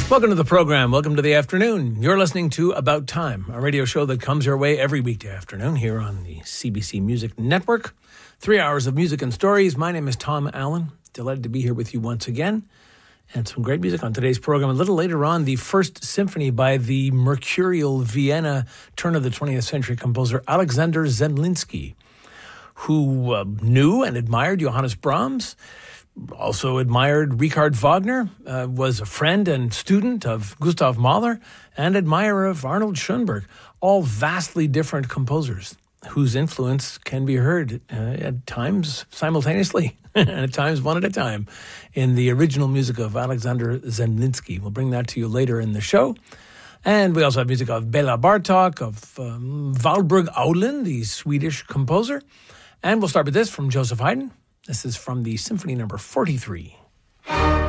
Welcome to the program. Welcome to the afternoon. You're listening to About Time, a radio show that comes your way every weekday afternoon here on the CBC Music Network. 3 hours of music and stories. My name is Tom Allen. Delighted to be here with you once again. And some great music on today's program. A little later on, the First Symphony by the mercurial Vienna turn of the 20th century composer Alexander Zemlinsky, who knew and admired Johannes Brahms, also admired Richard Wagner, was a friend and student of Gustav Mahler, and admirer of Arnold Schoenberg, all vastly different composers whose influence can be heard at times simultaneously, and at times one at a time, in the original music of Alexander Zemlinsky. We'll bring that to you later in the show. And we also have music of Bela Bartok, of Valborg Aulin, the Swedish composer. And we'll start with this from Joseph Haydn. This is from the Symphony number 43.